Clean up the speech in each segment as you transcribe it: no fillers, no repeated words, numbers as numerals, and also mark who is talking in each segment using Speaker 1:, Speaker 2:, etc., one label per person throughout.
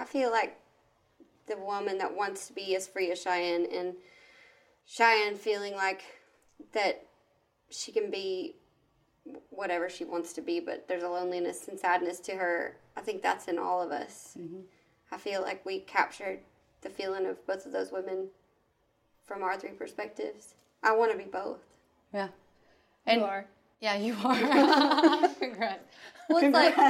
Speaker 1: I feel like the woman that wants to be as free as Cheyenne, and Cheyenne feeling like that she can be whatever she wants to be, but there's a loneliness and sadness to her. I think that's in all of us. Mm-hmm. I feel like we captured the feeling of both of those women from our 3 perspectives. I want to be both.
Speaker 2: Yeah.
Speaker 3: And you are.
Speaker 2: Yeah, you are. Congrats. Well,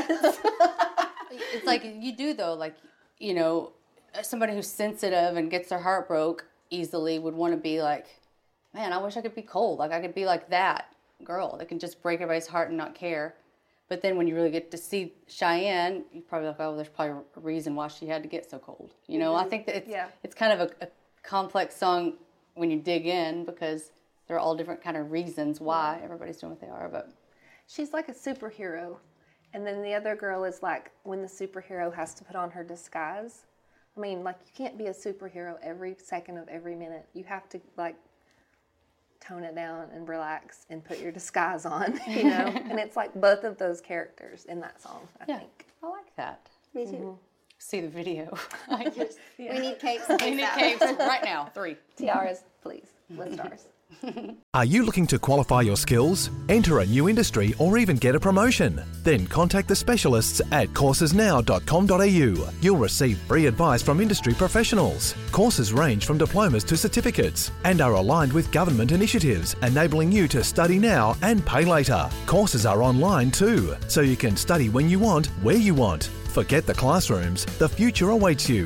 Speaker 2: it's like you do, though. Like, you know, somebody who's sensitive and gets their heart broke easily would want to be like, man, I wish I could be cold. Like, I could be like that girl that can just break everybody's heart and not care. But then when you really get to see Cheyenne, you probably like, oh, there's probably a reason why she had to get so cold. You know, I think that it's kind of a complex song when you dig in, because there are all different kind of reasons why everybody's doing what they are. But
Speaker 3: she's like a superhero. And then the other girl is like when the superhero has to put on her disguise. I mean, like, you can't be a superhero every second of every minute. You have to, like, tone it down and relax and put your disguise on, you know? And it's like both of those characters in that song, I think.
Speaker 2: I like that.
Speaker 1: Me too.
Speaker 2: See the video.
Speaker 1: We need capes.
Speaker 2: We need capes right now. 3.
Speaker 3: Tiaras, please, with stars.
Speaker 4: Are you looking to qualify your skills, enter a new industry, or even get a promotion? Then contact the specialists at coursesnow.com.au. You'll receive free advice from industry professionals. Courses range from diplomas to certificates and are aligned with government initiatives, enabling you to study now and pay later. Courses are online too, so you can study when you want, where you want. Forget the classrooms, the future awaits you.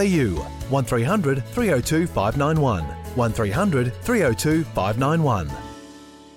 Speaker 4: coursesnow.com.au 1300 302 591 1300 302 591.